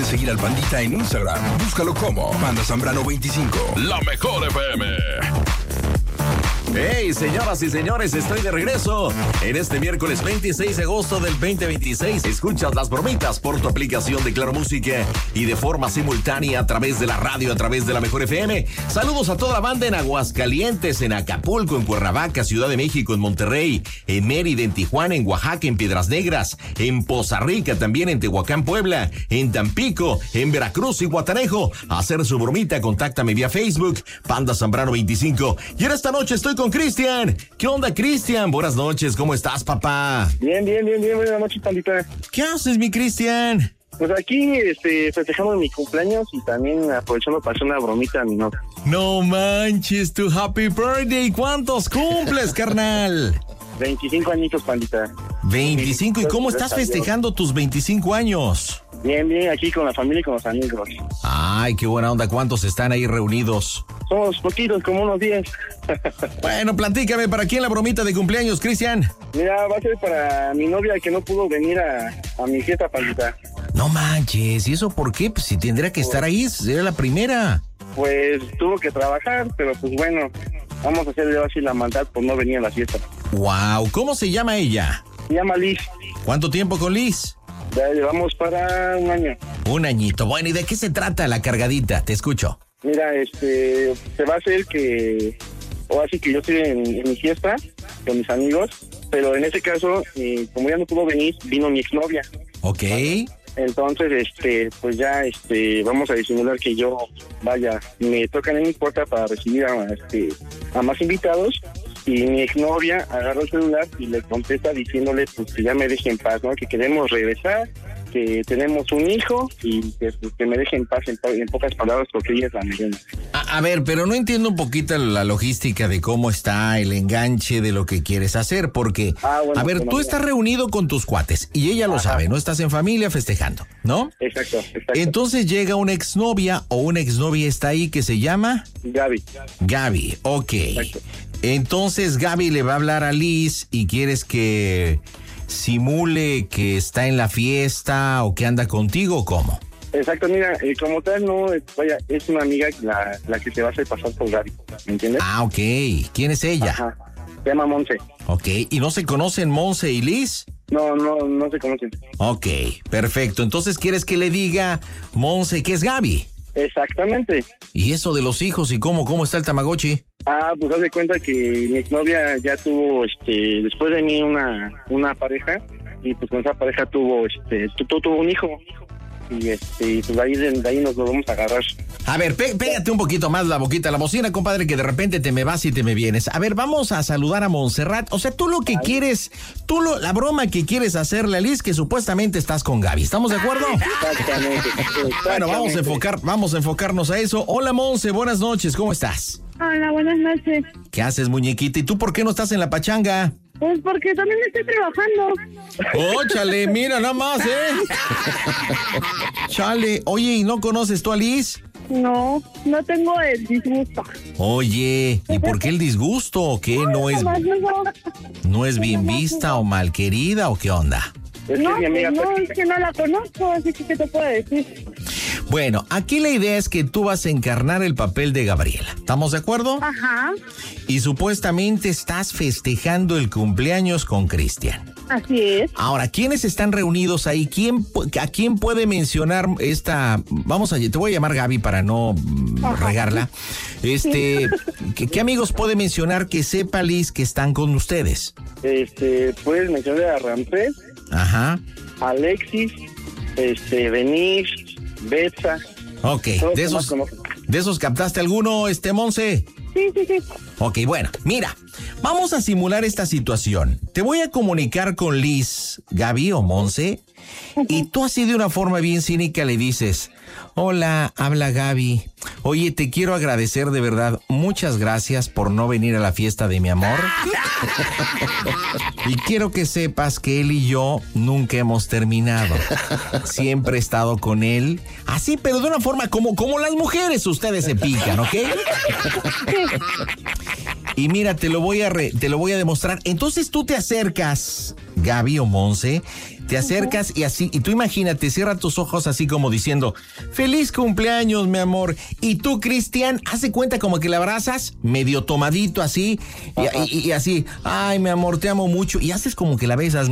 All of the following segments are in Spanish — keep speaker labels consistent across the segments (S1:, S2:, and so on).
S1: seguir al Pandita en Instagram. Búscalo como Panda Zambrano 25.
S2: La mejor FM.
S3: Hey, señoras y señores, estoy de regreso. En este miércoles 26 de agosto del 2026, escuchas las bromitas por tu aplicación de Claro Música y de forma simultánea a través de la radio, a través de la Mejor FM. Saludos a toda la banda en Aguascalientes, en Acapulco, en Cuernavaca, Ciudad de México, en Monterrey, en Mérida, en Tijuana, en Oaxaca, en Piedras Negras, en Poza Rica, también en Tehuacán, Puebla, en Tampico, en Veracruz y Guatanejo. A hacer su bromita, contáctame vía Facebook, Panda Zambrano 25. Y en esta noche estoy con Cristian. ¿Qué onda, Cristian? Buenas noches, ¿cómo estás, papá?
S4: Bien. Buenas noches, Pandita.
S3: ¿Qué haces, mi Cristian?
S4: Pues aquí, festejando mi cumpleaños y también aprovechando para hacer una bromita a mi novia.
S3: No manches, tu happy birthday. ¿Cuántos cumples, carnal?
S4: 25 añitos, Pandita.
S3: 25. ¿Y cómo estás festejando tus 25 años?
S4: Bien, aquí con la familia y con los amigos.
S3: Ay, qué buena onda. ¿Cuántos están ahí reunidos?
S4: Somos poquitos, como unos 10.
S3: Bueno, platícame, ¿para quién la bromita de cumpleaños, Cristian?
S4: Mira, va a ser para mi novia que no pudo venir a mi fiesta, Pandita.
S3: No manches, ¿y eso por qué? Pues si tendría que estar ahí, sería la primera.
S4: Pues tuvo que trabajar, pero pues bueno, vamos a hacerle así la maldad por no venir a la fiesta.
S3: Wow, ¿cómo se llama ella?
S4: Se llama Liz.
S3: ¿Cuánto tiempo con Liz?
S4: Ya llevamos para un año.
S3: Un añito. Bueno, ¿y de qué se trata la cargadita? Te escucho.
S4: Mira, se va a hacer que, o así que yo estoy en mi fiesta con mis amigos, pero en ese caso, como ya no pudo venir, vino mi exnovia.
S3: Ok.
S4: Entonces, pues ya, vamos a disimular que yo, me tocan en mi puerta para recibir a más invitados. Y mi exnovia agarró el celular y le contesta diciéndole pues que ya me deje en paz, ¿no? Que queremos regresar, que tenemos un hijo y que me deje en paz, en pocas palabras, porque ella es la merienda.
S3: A ver, pero no entiendo un poquito la logística de cómo está el enganche de lo que quieres hacer, porque,
S4: bueno,
S3: a ver, tú estás reunido con tus cuates y ella lo sabe, ¿no? Estás en familia festejando, ¿no?
S4: Exacto.
S3: Entonces llega una exnovia o una exnovia está ahí que se llama... Gaby, ok. Exacto. Entonces Gaby le va a hablar a Liz y quieres que simule que está en la fiesta o que anda contigo, ¿cómo?
S4: Exacto, mira, como tal, no, es una amiga la que se va a hacer pasar por Gaby, ¿me entiendes?
S3: Ah, ok. ¿Quién es ella?
S4: Ajá, se llama Monse.
S3: Ok, ¿y no se conocen Monse y Liz?
S4: No se conocen. Ok,
S3: perfecto. Entonces, ¿quieres que le diga Monse que es Gaby?
S4: Exactamente.
S3: ¿Y eso de los hijos y cómo está el Tamagotchi?
S4: Pues haz de cuenta que mi exnovia ya tuvo, después de mí una pareja, y pues con esa pareja tuvo un hijo. Y pues de ahí nos lo vamos a agarrar.
S3: A ver, pégate un poquito más la boquita a la bocina, compadre, que de repente te me vas y te me vienes. A ver, vamos a saludar a Montserrat. O sea, tú lo que quieres, la broma que quieres hacerle a Liz, que supuestamente estás con Gaby. ¿Estamos de acuerdo?
S4: Exactamente.
S3: Bueno, vamos a enfocarnos a eso. Hola, Monse, buenas noches, ¿cómo estás?
S5: Hola, buenas noches.
S3: ¿Qué haces, muñequita? ¿Y tú por qué no estás en la pachanga?
S5: Pues porque también estoy trabajando.
S3: ¡Oh, chale! Mira, nada más, Chale. Oye, ¿y no conoces tú a Liz?
S5: No tengo el disgusto.
S3: Oye, ¿y por qué el disgusto? ¿O qué? ¿No es bien vista o mal querida o qué onda?
S5: Es que no la conozco, así que ¿qué te puedo decir?
S3: Bueno, aquí la idea es que tú vas a encarnar el papel de Gabriela. ¿Estamos de acuerdo?
S5: Ajá.
S3: Y supuestamente estás festejando el cumpleaños con Cristian.
S5: Así es.
S3: Ahora, ¿quiénes están reunidos ahí? ¿A quién puede mencionar esta? Te voy a llamar Gaby para no regarla. ¿Qué amigos puede mencionar que sepa Liz que están con ustedes?
S4: Puedes mencionar a Ramsés.
S3: Ajá.
S4: Alexis, Denise, Betsa.
S3: Ok, ¿de esos captaste alguno, Monse?
S5: Sí.
S3: Ok, bueno, mira, vamos a simular esta situación. Te voy a comunicar con Liz, Gaby o Monse, y tú así de una forma bien cínica le dices: hola, habla Gaby. Oye, te quiero agradecer de verdad. Muchas gracias por no venir a la fiesta de mi amor. Y quiero que sepas que él y yo nunca hemos terminado. Siempre he estado con él. Así, pero de una forma como las mujeres, ustedes se pican, ¿ok? Y mira, te lo voy a demostrar. Entonces tú te acercas, Gaby o Monse, te acercas y así, y tú imagínate, cierra tus ojos así como diciendo, feliz cumpleaños, mi amor. Y tú, Cristian, hace cuenta como que la abrazas, medio tomadito así, y así, ay, mi amor, te amo mucho. Y haces como que la besas.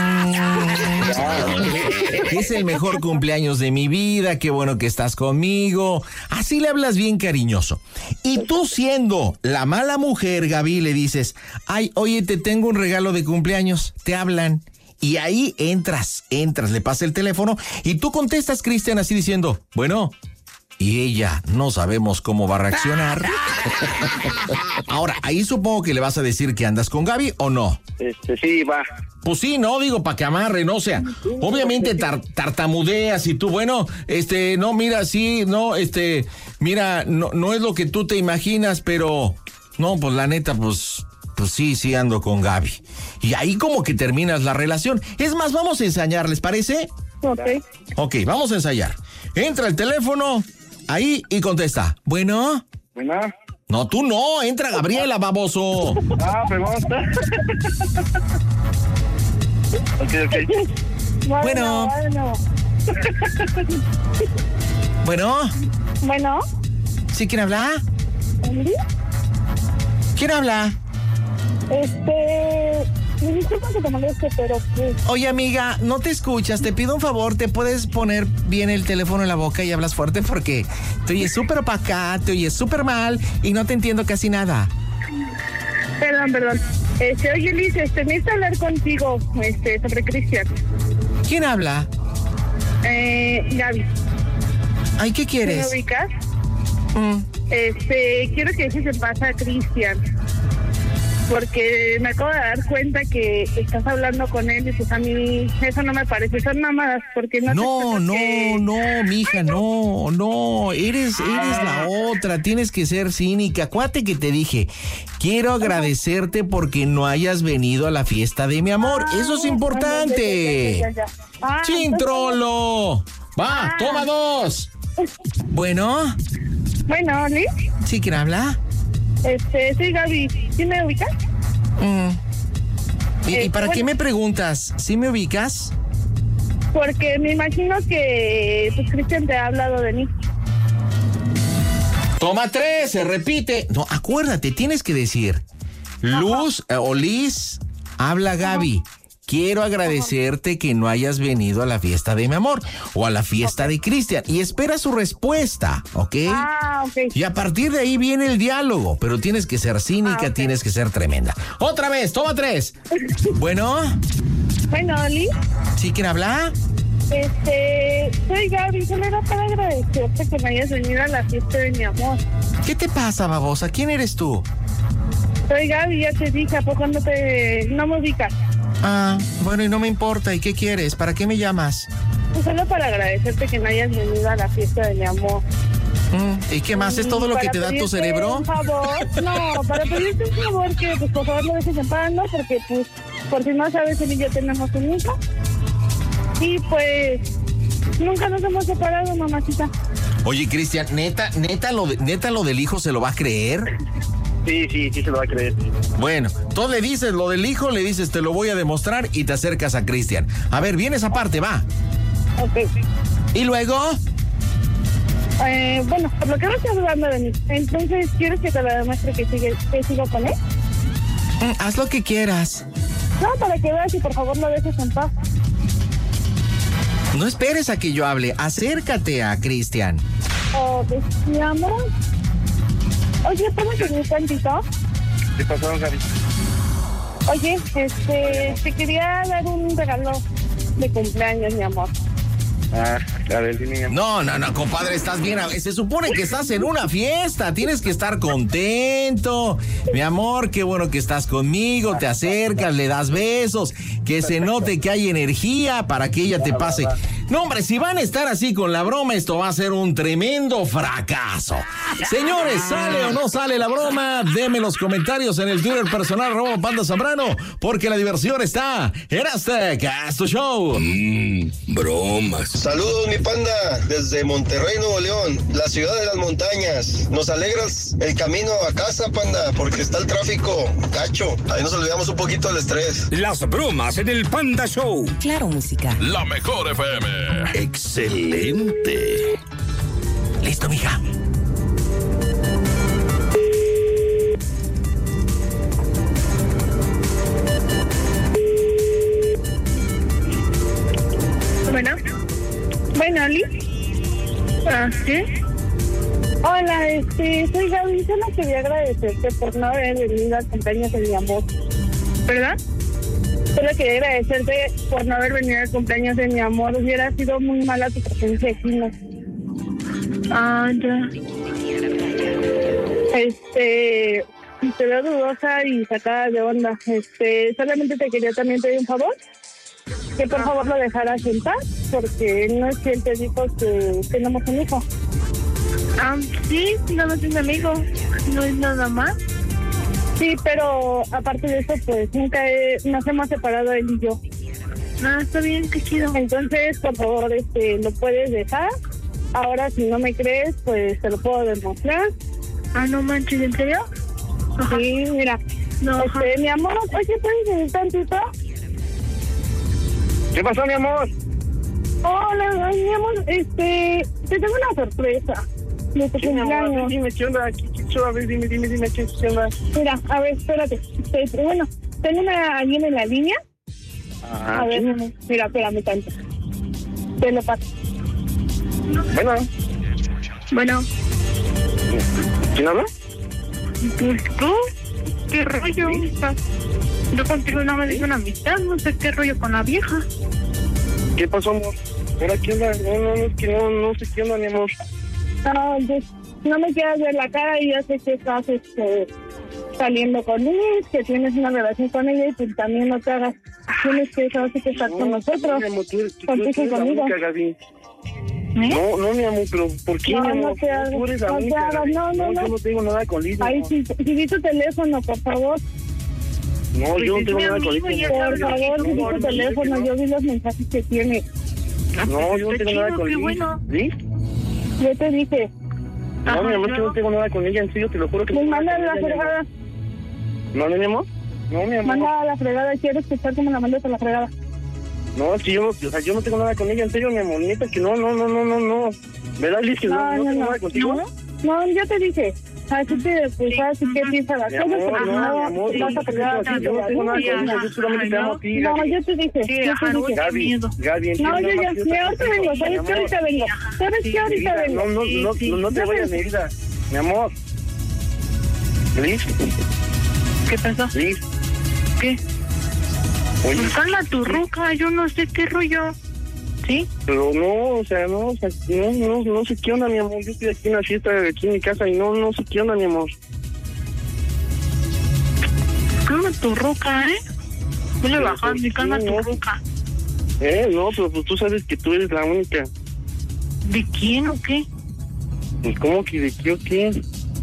S3: Es el mejor cumpleaños de mi vida, qué bueno que estás conmigo. Así le hablas bien cariñoso. Y tú, siendo la mala mujer, Gaby, le dices, ay, oye, te tengo un regalo de cumpleaños. Te hablan. Y ahí entras, le pasa el teléfono y tú contestas, Cristian, así diciendo, bueno, y ella no sabemos cómo va a reaccionar. Ahora, ahí supongo que le vas a decir que andas con Gaby, ¿o no?
S4: Sí, va.
S3: Pues sí, no, digo, para que amarre, no, o sea, obviamente tartamudeas y tú, bueno, no, mira, sí, no, mira, no es lo que tú te imaginas, pero, no, pues la neta, pues sí ando con Gaby. Y ahí como que terminas la relación. Es más, vamos a ensayar, ¿les parece? Ok, vamos a ensayar. Entra el teléfono, ahí, y contesta, ¿bueno?
S4: Bueno.
S3: No, tú no, entra Gabriela, baboso.
S4: Pregunta. Ok.
S3: Bueno.
S5: Bueno.
S3: ¿Sí, quién habla? ¿Quién habla?
S5: Me disculpa que te moleste, pero pues...
S3: Oye, amiga, no te escuchas, te pido un favor, ¿te puedes poner bien el teléfono en la boca y hablas fuerte? Porque te oyes súper opacá, te oyes súper mal y no te entiendo casi nada.
S5: Perdón. Oye, Liz, necesito hablar contigo, sobre Cristian.
S3: ¿Quién habla?
S5: Gaby.
S3: Ay, ¿qué quieres?
S5: ¿Me ubicas? Quiero que dejes en paz a Cristian. Porque me acabo de dar cuenta que estás hablando con él y pues a mí eso no me parece, son mamadas, porque
S3: no, mija, no, eres la otra, tienes que ser cínica. Acuérdate que te dije, quiero agradecerte porque no hayas venido a la fiesta de mi amor, eso es importante.
S5: Ya.
S3: ¡Chintrolo! Va, toma 2. Bueno,
S5: ¿Liz?
S3: ¿sí, quién habla?
S5: Soy Gaby. ¿Sí me ubicas?
S3: ¿Y para qué me preguntas? ¿Sí me ubicas?
S5: Porque me imagino que pues Cristian te ha hablado de mí.
S3: Toma 3, se repite. No, acuérdate, tienes que decir, Luz o Liz, habla Gaby. Quiero agradecerte que no hayas venido a la fiesta de mi amor o a la fiesta de Cristian. Y espera su respuesta, ¿ok?
S5: Ok.
S3: Y a partir de ahí viene el diálogo, pero tienes que ser cínica, tienes que ser tremenda. Otra vez, toma 3. Bueno,
S5: Liz.
S3: ¿sí, quién habla?
S5: Soy Gaby, solo era para agradecerte que me hayas venido a la fiesta de mi amor.
S3: ¿Qué te pasa, babosa? ¿Quién eres tú?
S5: Soy Gaby, ya te dije, ¿a poco no me ubicas?
S3: Bueno, y no me importa. ¿Y qué quieres? ¿Para qué me llamas?
S5: Pues solo para agradecerte que me hayas venido a la fiesta de mi amor.
S3: ¿Y qué más? ¿Es todo lo que te da tu cerebro?
S5: Un favor, no, para pedirte un favor que pues por favor lo dejes en paz, ¿no? Porque pues, por si no sabes, él y yo tenemos un hijo. Y pues, nunca nos hemos separado, mamacita.
S3: Oye, Cristian, neta lo del hijo se lo va a creer.
S4: Sí, se lo va a creer.
S3: Bueno, tú le dices lo del hijo, le dices te lo voy a demostrar y te acercas a Cristian. A ver, viene esa parte, va.
S5: Ok.
S3: ¿Y luego?
S5: Bueno, por lo que no estás hablando de mí, entonces, ¿quieres que te lo demuestre que sigo con él?
S3: Haz lo que quieras.
S5: No, para que veas y por favor lo dejes en paz.
S3: No esperes a que yo hable, acércate a Cristian.
S5: Mi amor. Oye, ¿puedes venir tantito?
S4: ¿Qué pasó, Gaby?
S5: Oye, te quería dar un regalo de cumpleaños, mi amor.
S4: A ver, dime.
S3: No, compadre, estás bien. Se supone que estás en una fiesta. Tienes que estar contento. Mi amor, qué bueno que estás conmigo. Te acercas, le das besos. Que se note que hay energía para que ella te No, hombre, si van a estar así con la broma, esto va a ser un tremendo fracaso. Señores, ¿sale o no sale la broma? Denme los comentarios en el Twitter personal, @Panda Zambrano, porque la diversión está en este Casto Show.
S1: Bromas.
S2: Saludos, mi panda, desde Monterrey, Nuevo León, la ciudad de las montañas. Nos alegras el camino a casa, panda, porque está el tráfico gacho. Ahí nos olvidamos un poquito del estrés.
S6: Las bromas en el Panda Show.
S7: Claro, música.
S1: La mejor FM.
S3: Excelente. Listo, mija.
S5: Bueno, Liz. ¿Sí? Hola, soy Gaby. Solo quería agradecerte por no haber venido al cumpleaños de mi amor. ¿Verdad? Solo quería agradecerte por no haber venido al cumpleaños de mi amor. Hubiera sido muy mala tu presencia aquí, ¿no? Ya. Te veo dudosa y sacada de onda. Solamente te quería también pedir un favor. Que por favor lo dejaras en paz, porque no es que él te dijo que tenemos un hijo. Sí, no es un amigo, no es nada más. Sí, pero aparte de eso, pues nunca nos hemos separado él y yo. Está bien, qué chido. Entonces, por favor, lo puedes dejar. Ahora, si no me crees, pues te lo puedo demostrar. No manches, ¿en serio? Ajá. Sí, mira. No, mi amor, oye, ¿puedes venir tantito?
S4: ¿Qué pasó, mi amor?
S5: Hola, mi amor, te tengo una sorpresa. De tu cumpleaños.
S4: Dime, ¿qué onda? A ver, dime, ¿qué onda?
S5: Mira, a ver, espérate. Bueno, tengo alguien en la línea. A ver, mira, espérame tanto. Te lo paso. Bueno.
S4: ¿Quién habla?
S5: Pues tú. ¿Qué rollo? Yo contigo no me digo una amistad, no sé qué rollo con la vieja.
S4: ¿Qué pasó, amor? ¿Ahora qué onda? No sé qué onda, mi amor.
S5: No me quieras ver la cara y ya sé que estás saliendo con él, que tienes una relación con ella y pues también no te hagas. Tienes que estar con nosotros.
S4: Mi amor, tú eres
S5: conmigo.
S4: La única, Gaby. No, mi amor, pero ¿por qué, mi amor?
S5: Tú eres la única. No,
S4: yo no tengo nada con Liz.
S5: Ay, si di tu teléfono, por favor.
S4: No, yo no tengo nada con Liz.
S5: Por favor, di tu teléfono, yo vi los mensajes que tiene.
S4: No, yo no tengo nada con Liz. ¿Liz?
S5: Yo te dije.
S4: No, mi amor, yo no tengo nada con ella, en serio, te lo juro que
S5: pues
S4: no.
S5: Manda a la fregada.
S4: ¿No, mi amor? No, mi amor.
S5: Manda a la fregada, quiero escuchar cómo la mandas a la fregada.
S4: No, es que yo no tengo nada con ella, en serio, mi amor, neta, que no. ¿Verdad, Liz, que no tengo nada contigo?
S5: No, yo te dije. Así que, pues, así que piensa las cosas, porque
S4: mi amor,
S5: vas a fregar.
S4: yo no tengo nada contigo, yo solamente te amo a ti.
S5: No, yo te dije.
S4: Gaby,
S5: no, yo ya, ahorita vengo, ¿sabes qué? Ahorita vengo. ¿Sabes qué? Ahorita vengo.
S4: No te vayas, mi vida, mi amor. Liz.
S5: ¿Qué pasó?
S4: Liz.
S5: ¿Qué?
S4: Oye.
S5: Pues calma tu ruca, yo no sé qué rollo. ¿Sí?
S4: Pero no sé qué onda, mi amor. Yo estoy aquí en la fiesta, aquí en mi casa, y no sé qué onda, mi amor.
S5: Calma tu ruca, Voy a bajar, mi calma tu ruca.
S4: No, pero pues tú sabes que tú eres la única.
S5: ¿De quién o qué?
S4: Pues, ¿cómo que de qué o qué?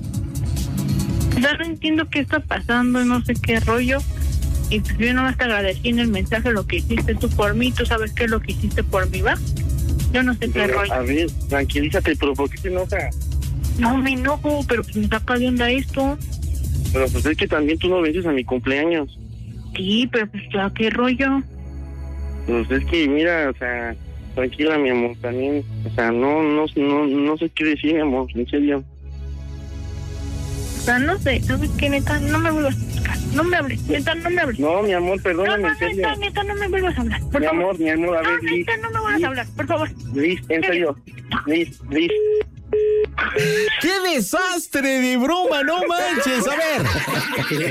S5: Ya no entiendo qué está pasando, no sé qué rollo. Y pues yo nomás te agradecí en el mensaje lo que hiciste tú por mí. Tú sabes qué es lo que hiciste por mí, ¿va? Yo no sé qué rollo.
S4: A ver, tranquilízate, pero ¿por qué te enojas?
S5: No me enojo, pero pues me saca de onda esto.
S4: Pero pues es que también tú no vences a mi cumpleaños.
S5: Sí, pero pues ya qué rollo.
S4: Pues es que mira, o sea, tranquila, mi amor, también, o sea, no sé qué decir, mi amor, en serio.
S5: O sea, no sé, ¿sabes qué, neta? No me vuelvas a buscar, no me hables, neta, no me hables.
S4: No, mi amor, perdóname, en serio.
S5: Neta, no me vuelvas a hablar, por favor.
S4: Mi amor, a ver,
S5: Liz. Neta, no me vuelvas a hablar, por favor.
S4: Liz, en serio, Liz.
S3: ¡Qué desastre de broma! ¡No manches! A ver.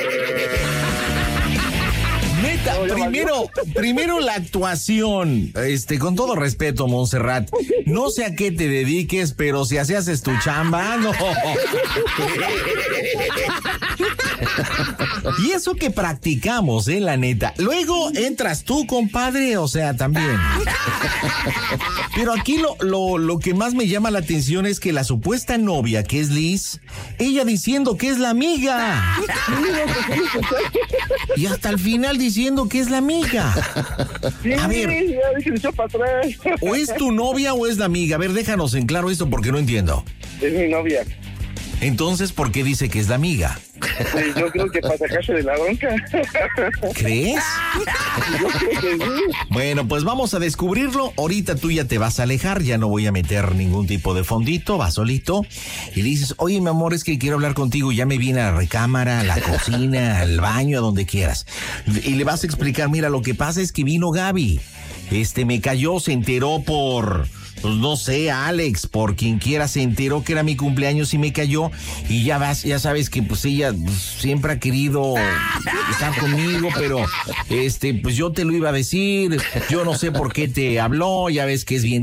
S3: Neta, primero la actuación. Con todo respeto, Montserrat, no sé a qué te dediques, pero si así haces tu chamba, no. Y eso que practicamos, la neta. Luego entras tú, compadre, o sea, también. Pero aquí lo que más me llama la atención es que la supuesta novia, que es Liz, ella diciendo que es la amiga. Y hasta el final diciendo que es la amiga.
S4: Sí,
S3: A ver,
S4: ya dije, echó para atrás.
S3: ¿o es tu novia o es la amiga? A ver, déjanos en claro esto porque no entiendo.
S4: Es mi novia.
S3: Entonces, ¿por qué dice que es la amiga?
S4: Pues yo creo que para sacarse de la bronca.
S3: ¿Crees?
S4: Yo creo que sí.
S3: Bueno, pues vamos a descubrirlo. Ahorita tú ya te vas a alejar, ya no voy a meter ningún tipo de fondito, vas solito. Y le dices, oye, mi amor, es que quiero hablar contigo. Ya me vine a la recámara, a la cocina, al baño, a donde quieras. Y le vas a explicar, mira, lo que pasa es que vino Gaby. Me cayó, se enteró por... Pues no sé, Alex, por quien quiera, se enteró que era mi cumpleaños y me cayó. Y ya sabes que pues ella siempre ha querido estar conmigo, pero pues yo te lo iba a decir. Yo no sé por qué te habló, ya ves que es bien